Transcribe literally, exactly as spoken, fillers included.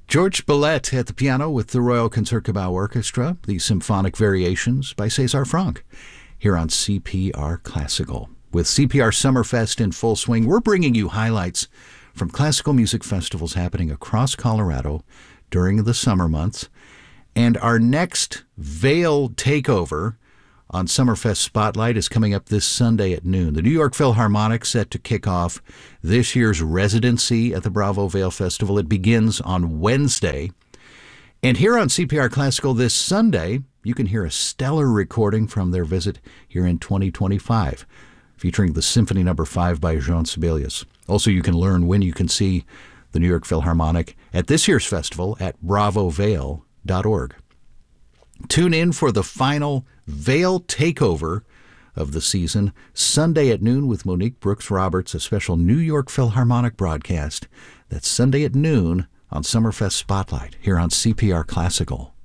George Bollett at the piano with the Royal Concertgebouw Orchestra, the Symphonic Variations by César Franck, here on C P R Classical. With C P R Summerfest in full swing, we're bringing you highlights from classical music festivals happening across Colorado during the summer months. And our next Vail takeover on Summerfest Spotlight is coming up this Sunday at noon. The New York Philharmonic set to kick off this year's residency at the Bravo Vail Festival. It begins on Wednesday. And here on C P R Classical this Sunday, you can hear a stellar recording from their visit here in twenty twenty-five, featuring the Symphony Number five by Jean Sibelius. Also, you can learn when you can see the New York Philharmonic at this year's festival at bravo vail dot org. Tune in for the final Vail takeover of the season, Sunday at noon with Monique Brooks Roberts, a special New York Philharmonic broadcast. That's Sunday at noon on Summerfest Spotlight here on C P R Classical.